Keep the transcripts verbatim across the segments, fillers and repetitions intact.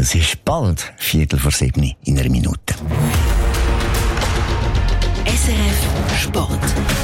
Es ist bald Viertel vor sieben in einer Minute. S R F Sport.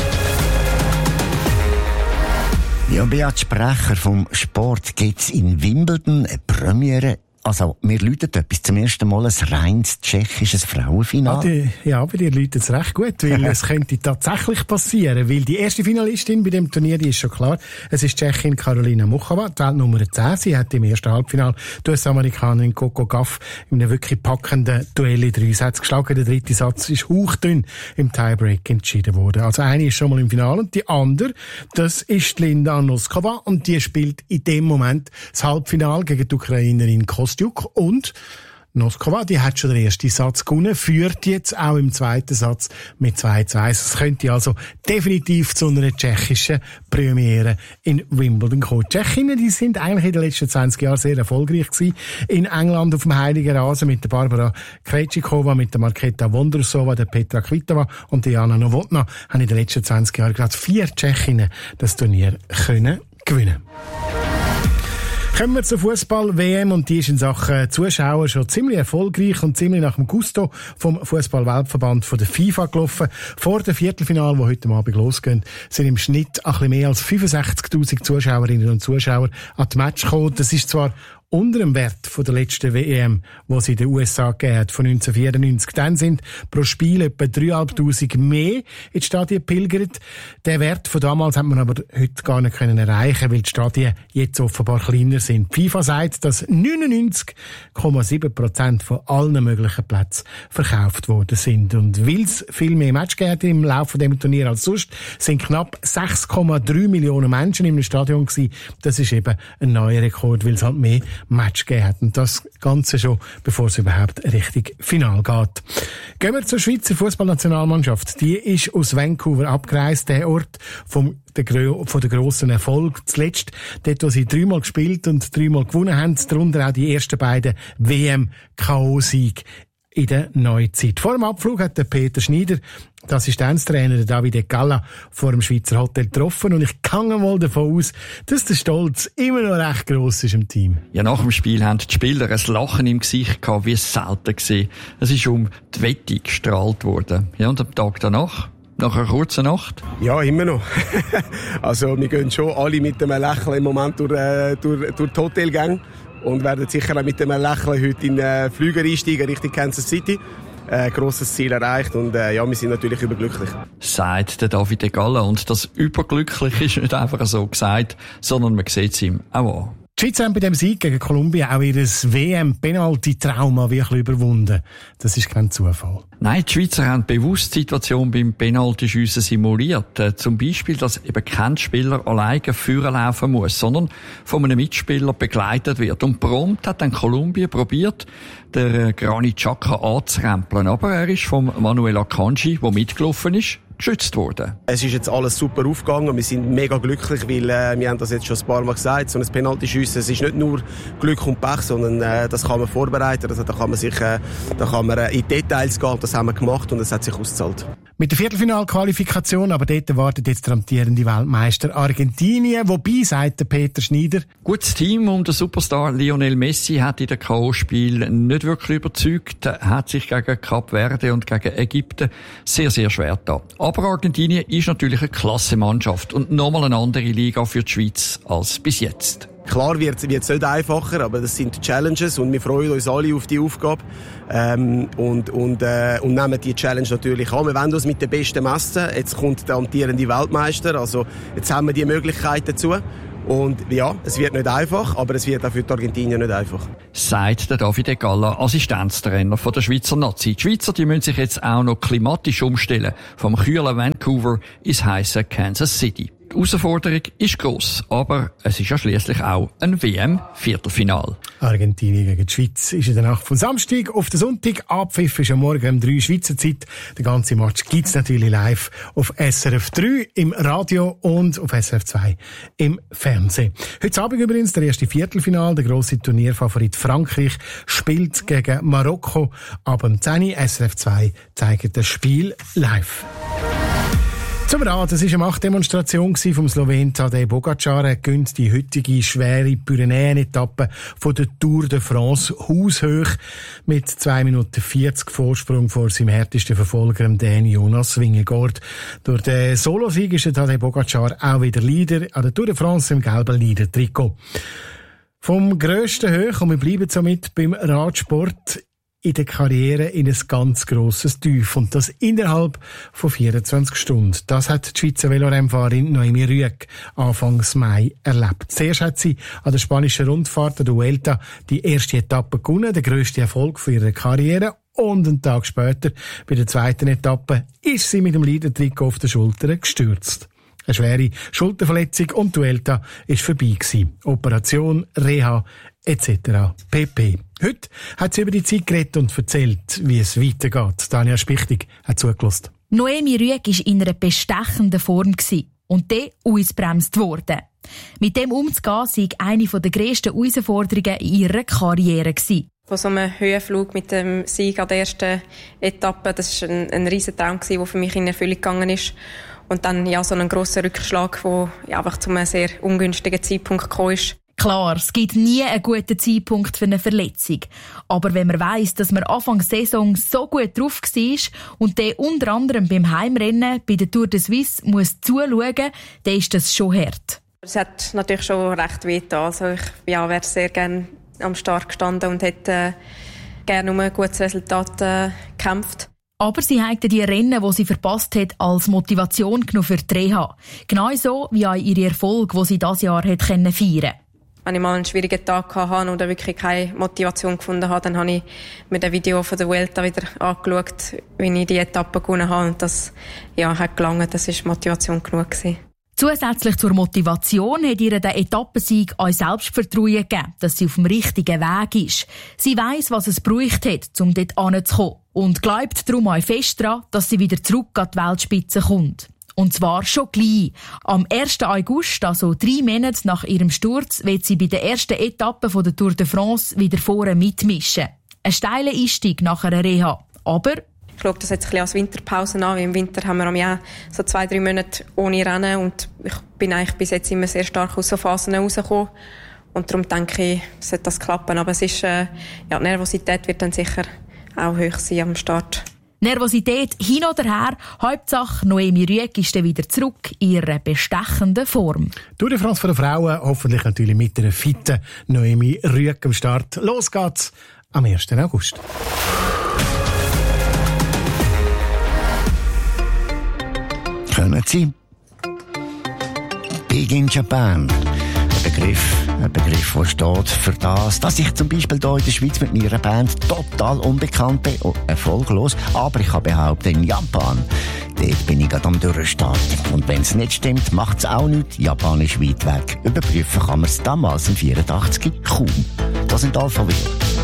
Ja, Beat Sprecher vom Sport gibt's in Wimbledon eine Premiere. Also, mir läutet etwas zum ersten Mal ein reines tschechisches Frauenfinale. Ah, die, ja, aber dir läutet es recht gut, weil es könnte tatsächlich passieren, weil die erste Finalistin bei dem Turnier, die ist schon klar, es ist Tschechin Karolina Muchova, die Weltnummer zehn. Sie hat im ersten Halbfinale die U S-Amerikanerin Coco Gauff in einem wirklich packenden Duell in drei Sätze geschlagen. Der dritte Satz ist hauchdünn im Tiebreak entschieden worden. Also eine ist schon mal im Finale und die andere, das ist Linda Noskova und die spielt in dem Moment das Halbfinale gegen die Ukrainerin Kostyuk. Und Noskova, die hat schon den ersten Satz gewonnen, führt jetzt auch im zweiten Satz mit zwei zu eins. Es könnte also definitiv zu einer tschechischen Premiere in Wimbledon kommen. Die Tschechinnen, die sind eigentlich in den letzten zwanzig Jahren sehr erfolgreich gewesen. In England auf dem Heiligen Rasen mit der Barbara Krejcikova, mit der Marketa Vondrousova, der Petra Kvitova und der Jana Novotná haben in den letzten zwanzig Jahren gerade vier Tschechinnen das Turnier können gewinnen. Kommen wir zur Fußball-W M und die ist in Sachen Zuschauer schon ziemlich erfolgreich und ziemlich nach dem Gusto vom Fußball-Weltverband von der FIFA gelaufen. Vor dem Viertelfinale, wo heute Abend losgehen, sind im Schnitt ein bisschen mehr als fünfundsechzigtausend Zuschauerinnen und Zuschauer an die Match gekommen. Das ist zwar unter dem Wert von der letzten W M, wo sie in den U S A gegeben hat, von neunzehnhundertvierundneunzig. Dann sind pro Spiel etwa dreitausendfünfhundert mehr in die Stadien gepilgert. Den Wert von damals hat man aber heute gar nicht können erreichen, weil die Stadien jetzt offenbar kleiner sind. Die FIFA sagt, dass neunundneunzig Komma sieben Prozent von allen möglichen Plätzen verkauft worden sind. Und weil es viel mehr Match gegeben hat im Laufe dieses Turnier als sonst, sind knapp sechs Komma drei Millionen Menschen im Stadion gewesen. Das ist eben ein neuer Rekord, weil es halt mehr Match gegeben hat. Und das Ganze schon, bevor es überhaupt richtig final geht. Gehen wir zur Schweizer Fußballnationalmannschaft. Die ist aus Vancouver abgereist, der Ort vom der, von der grossen Erfolg. Zuletzt, dort, wo sie dreimal gespielt und dreimal gewonnen haben, darunter auch die ersten beiden W M-K O-Siege in der Neuzeit. Vor dem Abflug hat der Peter Schneider, der Assistenztrainer der Davide Galla, vor dem Schweizer Hotel getroffen und ich gehe mal davon aus, dass der Stolz immer noch recht gross ist im Team. Ja, nach dem Spiel haben die Spieler ein Lachen im Gesicht gehabt, wie es selten gesehen. Es ist um die Wette gestrahlt worden. Ja, und am Tag danach? Nach einer kurzen Nacht? Ja, immer noch. Also, wir gehen schon alle mit einem Lächeln im Moment durch, äh, durch, durch die Hotelgänge und werden sicher auch mit einem Lächeln heute in den Flüger einsteigen Richtung Kansas City. Ein grosses Ziel erreicht und äh, ja, wir sind natürlich überglücklich. Sagt der Davide Galla. Und das überglücklich ist nicht einfach so gesagt, sondern man sieht es ihm auch an. Die Schweizer haben bei dem Sieg gegen Kolumbien auch ihr W M-Penalty-Trauma wirklich überwunden. Das ist kein Zufall. Nein, die Schweizer haben bewusst die Situation beim Penaltyschiessen simuliert. Äh, zum Beispiel, dass eben kein Spieler alleine führen laufen muss, sondern von einem Mitspieler begleitet wird. Und prompt hat dann Kolumbien probiert, der äh, Granit Xhaka anzurempeln. Aber er ist vom Manuel Akanji, der mitgelaufen ist, geschützt worden. Es ist jetzt alles super aufgegangen. Wir sind mega glücklich, weil äh, wir haben das jetzt schon ein paar Mal gesagt. So ein Penaltyschiessen, es ist nicht nur Glück und Pech, sondern äh, das kann man vorbereiten. Also, da kann man sich, äh, da kann man äh, in Details gehen. Das haben wir gemacht und es hat sich ausgezahlt. Mit der Viertelfinalqualifikation, aber dort wartet jetzt der amtierende Weltmeister Argentinien. Wobei, sagt der Peter Schneider, gutes Team um den Superstar Lionel Messi hat in den K O-Spiel nicht wirklich überzeugt, hat sich gegen Kap Verde und gegen Ägypten sehr, sehr schwer getan. Aber Argentinien ist natürlich eine klasse Mannschaft und nochmal eine andere Liga für die Schweiz als bis jetzt. Klar wird es nicht einfacher, aber das sind Challenges und wir freuen uns alle auf die Aufgabe ähm, und, und, äh, und nehmen die Challenge natürlich an. Wir wollen uns mit den Besten messen. Jetzt kommt der amtierende Weltmeister, also jetzt haben wir die Möglichkeit dazu. Und ja, es wird nicht einfach, aber es wird auch für die Argentinier nicht einfach. Sagt der Davide Galla, Assistenztrainer von der Schweizer Nazi. Die Schweizer, die müssen sich jetzt auch noch klimatisch umstellen, vom kühlen Vancouver ins heisse Kansas City. Die Herausforderung ist gross, aber es ist ja schliesslich auch ein W M-Viertelfinal. Argentinien gegen die Schweiz ist in der Nacht von Samstag auf den Sonntag. Abpfiff ist am Morgen um drei Schweizer Zeit. Der ganze Match gibt's natürlich live auf S R F drei im Radio und auf S R F zwei im Fernsehen. Heute Abend übrigens der erste Viertelfinal. Der grosse Turnierfavorit Frankreich spielt gegen Marokko. Ab um zehn Uhr S R F zwei zeigt das Spiel live. Zum Rad, es war eine Machtdemonstration vom Slowen Tadej Pogačar. Er gönnt die heutige schwere Pyrenäen-Etappe von der Tour de France haushoch mit zwei Minuten vierzig Vorsprung vor seinem härtesten Verfolger, dem Jonas Vingegaard. Durch den Solosieg ist der Tadej Pogačar auch wieder Leader an der Tour de France im gelben Leader-Trikot. Vom grössten hoch, und wir bleiben somit beim Radsport, in der Karriere in ein ganz grosses Tief. Und das innerhalb von vierundzwanzig Stunden. Das hat die Schweizer Velorennfahrerin Noemi Rüegg Anfangs Mai erlebt. Zuerst hat sie an der spanischen Rundfahrt der Vuelta die erste Etappe gewonnen, der grösste Erfolg für ihre Karriere. Und einen Tag später, bei der zweiten Etappe, ist sie mit dem Leader-Trikot auf den Schultern gestürzt. Eine schwere Schulterverletzung und die Vuelta ist vorbei gewesen. Operation, Reha et cetera pp. Heute hat sie über die Zeit geredet und erzählt, wie es weitergeht. Tanja Spichtig hat zugelassen. Noemi Rüegg war in einer bestechenden Form und dann ausgebremst worden. Mit dem umzugehen sei eine der grössten Herausforderungen in ihrer Karriere gewesen. Von so einem Höhenflug mit dem Sieg an der ersten Etappe, das war ein, ein riesen Traum, der für mich in Erfüllung gegangen ist. Und dann ja, so einen grossen Rückschlag, der ja, einfach zu einem sehr ungünstigen Zeitpunkt gekommen ist. Klar, es gibt nie einen guten Zeitpunkt für eine Verletzung. Aber wenn man weiss, dass man Anfang der Saison so gut drauf war und der unter anderem beim Heimrennen bei der Tour de Suisse muss zuschauen, dann ist das schon hart. Es hat natürlich schon recht weh getan. Also ich ja, wäre sehr gerne am Start gestanden und hätte äh, gerne um ein gutes Resultat äh, gekämpft. Aber sie hatte die Rennen, die sie verpasst hat, als Motivation genommen für die Reha. Genauso wie auch ihre Erfolge, die sie dieses Jahr hat feiern konnte. Wenn ich mal einen schwierigen Tag hatte oder wirklich keine Motivation gefunden habe, dann habe ich mir das Video von der Vuelta wieder angeschaut, wie ich die Etappe gewonnen habe. Und das ja, hat gelangt, das war Motivation genug gewesen. Zusätzlich zur Motivation hat ihr der Etappensieg auch Selbstvertrauen gegeben, dass sie auf dem richtigen Weg ist. Sie weiss, was es gebraucht hat, um dort hinzukommen. Und glaubt darum auch fest daran, dass sie wieder zurück an die Weltspitze kommt. Und zwar schon gleich. Am ersten August, also drei Monate nach ihrem Sturz, wird sie bei der ersten Etappe der Tour de France wieder vorne mitmischen. Ein steiler Einstieg nach einer Reha. Aber ich schaue das jetzt ein bisschen als Winterpause an, weil im Winter haben wir am Jahr so zwei, drei Monate ohne Rennen und ich bin eigentlich bis jetzt immer sehr stark aus so Phasen rausgekommen. Und darum denke ich, sollte das klappen. Aber es ist, äh, ja, die Nervosität wird dann sicher auch hoch sein am Start. Nervosität hin oder her, Hauptsache Noemi Rüegg ist dann wieder zurück in ihrer bestechenden Form. Tour de France der Frauen, hoffentlich natürlich mit einer fitten Noemi Rüegg am Start. Los geht's am ersten August. Können Sie? Big in Japan. Ein Begriff, ein Begriff, der steht für das, dass ich zum Beispiel hier in der Schweiz mit meiner Band total unbekannt bin und erfolglos, aber ich kann behaupten, in Japan, dort bin ich gerade am Durchstarten. Und wenn es nicht stimmt, macht es auch nichts. Japan ist weit weg. Überprüfen kann man es damals im vierundachtzig kaum. Das sind Alpha Will.